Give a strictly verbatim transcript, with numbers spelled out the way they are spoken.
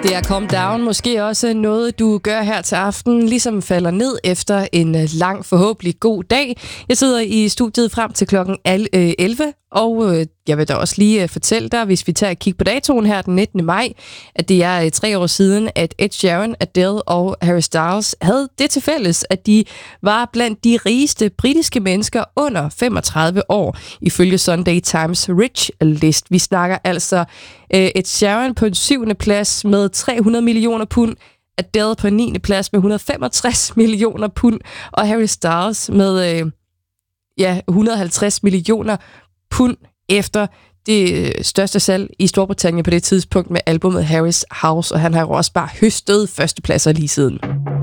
Det er Calm Down, måske også noget, du gør her til aften, ligesom falder ned efter en lang, forhåbentlig god dag. Jeg sidder i studiet frem til klokken elleve, og jeg vil da også lige fortælle dig, hvis vi tager et kig på datoen her den nittende maj, at det er tre år siden, at Ed Sheeran, Adele og Harry Styles havde det til fælles, at de var blandt de rigeste britiske mennesker under femogtredive år, ifølge Sunday Times Rich List. Vi snakker altså Ed Sheeran på en syvende plads med tre hundrede millioner pund, Adele på en niende plads med et hundrede og femogtres millioner pund, og Harry Styles med øh, ja, et hundrede og halvtreds millioner pund efter det største salg i Storbritannien på det tidspunkt med albumet Harry's House, og han har jo også bare høstet førstepladser lige siden.